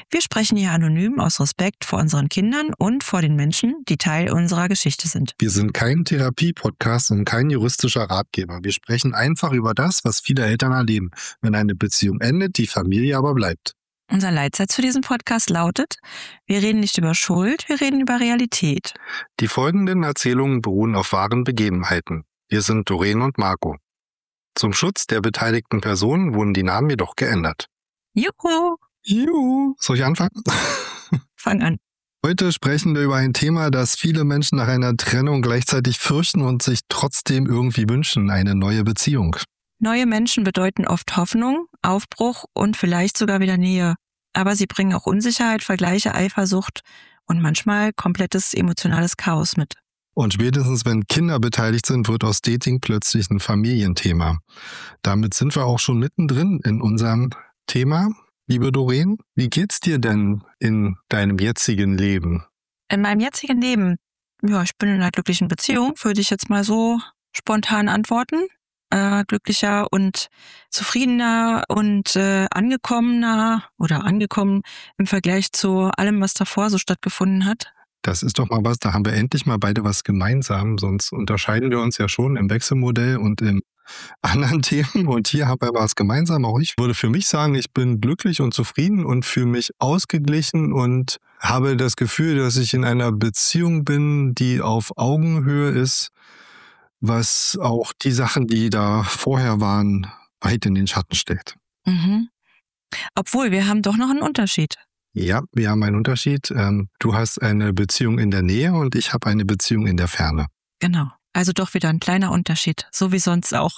Wir sprechen hier anonym aus Respekt vor unseren Kindern und vor den Menschen, die Teil unserer Geschichte sind. Wir sind kein Therapie-Podcast und kein juristischer Ratgeber. Wir sprechen einfach über das, was viele Eltern erleben, wenn eine Beziehung endet, die Familie aber bleibt. Unser Leitsatz für diesen Podcast lautet: Wir reden nicht über Schuld, wir reden über Realität. Die folgenden Erzählungen beruhen auf wahren Begebenheiten. Wir sind Doreen und Marco. Zum Schutz der beteiligten Personen wurden die Namen jedoch geändert. Juhu! Juhu! Soll ich anfangen? Fang an. Heute sprechen wir über ein Thema, das viele Menschen nach einer Trennung gleichzeitig fürchten und sich trotzdem irgendwie wünschen: eine neue Beziehung. Neue Menschen bedeuten oft Hoffnung, Aufbruch und vielleicht sogar wieder Nähe. Aber sie bringen auch Unsicherheit, Vergleiche, Eifersucht und manchmal komplettes emotionales Chaos mit. Und spätestens, wenn Kinder beteiligt sind, wird aus Dating plötzlich ein Familienthema. Damit sind wir auch schon mittendrin in unserem Thema. Liebe Doreen, wie geht's dir denn in deinem jetzigen Leben? In meinem jetzigen Leben? Ja, ich bin in einer glücklichen Beziehung, würde ich jetzt mal so spontan antworten. Glücklicher und zufriedener und angekommen im Vergleich zu allem, was davor so stattgefunden hat. Das ist doch mal was, da haben wir endlich mal beide was gemeinsam, sonst unterscheiden wir uns ja schon im Wechselmodell und in anderen Themen, und hier haben wir was gemeinsam. Auch ich würde für mich sagen, ich bin glücklich und zufrieden und fühle mich ausgeglichen und habe das Gefühl, dass ich in einer Beziehung bin, die auf Augenhöhe ist, was auch die Sachen, die da vorher waren, weit in den Schatten stellt. Mhm. Obwohl, wir haben doch noch einen Unterschied. Ja, wir haben einen Unterschied. Du hast eine Beziehung in der Nähe und ich habe eine Beziehung in der Ferne. Genau. Also doch wieder ein kleiner Unterschied, so wie sonst auch.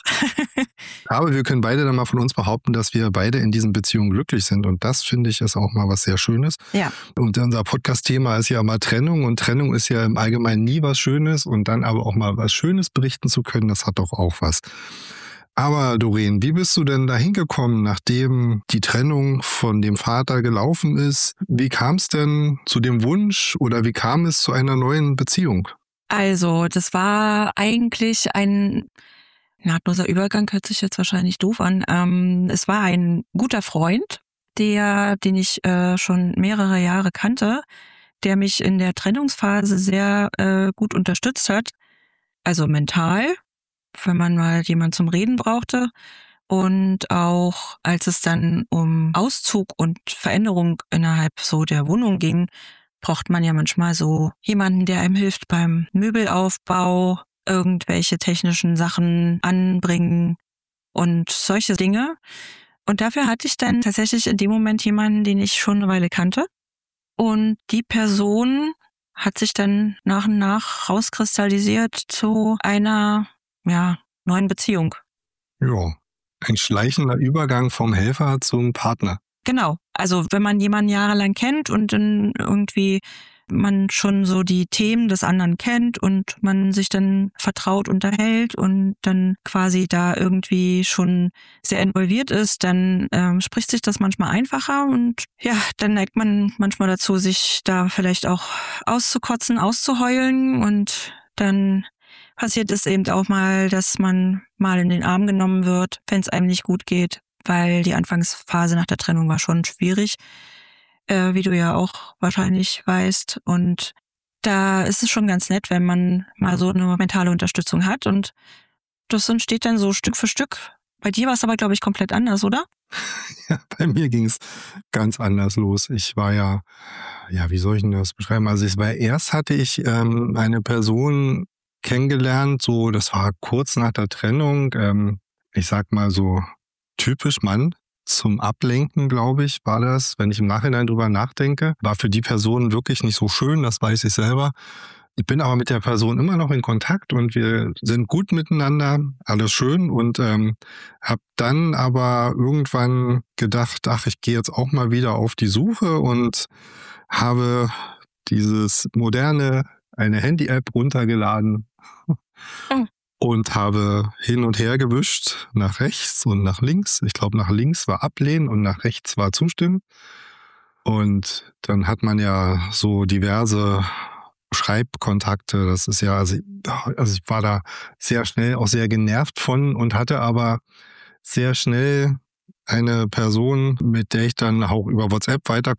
Aber wir können beide dann mal von uns behaupten, dass wir beide in diesen Beziehungen glücklich sind. Und das, finde ich, ist auch mal was sehr Schönes. Ja. Und unser Podcast-Thema ist ja mal Trennung. Und Trennung ist ja im Allgemeinen nie was Schönes. Und dann aber auch mal was Schönes berichten zu können, das hat doch auch was. Aber Doreen, wie bist du denn da hingekommen, nachdem die Trennung von dem Vater gelaufen ist? Wie kam es denn zu dem Wunsch oder wie kam es zu einer neuen Beziehung? Also, das war eigentlich ein nahtloser Übergang, hört sich jetzt wahrscheinlich doof an. Es war ein guter Freund, den ich schon mehrere Jahre kannte, der mich in der Trennungsphase sehr gut unterstützt hat. Also mental, wenn man mal jemanden zum Reden brauchte. Und auch als es dann um Auszug und Veränderung innerhalb so der Wohnung ging, braucht man ja manchmal so jemanden, der einem hilft beim Möbelaufbau, irgendwelche technischen Sachen anbringen und solche Dinge. Und dafür hatte ich dann tatsächlich in dem Moment jemanden, den ich schon eine Weile kannte. Und die Person hat sich dann nach und nach rauskristallisiert zu einer neuen Beziehung. Ja, ein schleichender Übergang vom Helfer zum Partner. Genau. Also wenn man jemanden jahrelang kennt und dann irgendwie man schon so die Themen des anderen kennt und man sich dann vertraut unterhält und dann quasi da irgendwie schon sehr involviert ist, dann spricht sich das manchmal einfacher und ja, dann neigt man manchmal dazu, sich da vielleicht auch auszukotzen, auszuheulen, und dann passiert es eben auch mal, dass man mal in den Arm genommen wird, wenn es einem nicht gut geht, weil die Anfangsphase nach der Trennung war schon schwierig, wie du ja auch wahrscheinlich weißt. Und da ist es schon ganz nett, wenn man mal so eine mentale Unterstützung hat, und das entsteht dann so Stück für Stück. Bei dir war es aber, glaube ich, komplett anders, oder? Ja, bei mir ging es ganz anders los. Ich war wie soll ich denn das beschreiben? Also erst hatte ich eine Person kennengelernt, so, das war kurz nach der Trennung, ich sag mal so typisch Mann zum Ablenken, glaube ich, war das, wenn ich im Nachhinein drüber nachdenke. War für die Person wirklich nicht so schön, das weiß ich selber. Ich bin aber mit der Person immer noch in Kontakt und wir sind gut miteinander, alles schön, und habe dann aber irgendwann gedacht, ich gehe jetzt auch mal wieder auf die Suche und habe eine Handy-App runtergeladen und habe hin und her gewischt, nach rechts und nach links. Ich glaube, nach links war ablehnen und nach rechts war zustimmen. Und dann hat man ja so diverse Schreibkontakte. Das ist ja, also ich war da sehr schnell auch sehr genervt von und hatte aber sehr schnell eine Person, mit der ich dann auch über WhatsApp weiter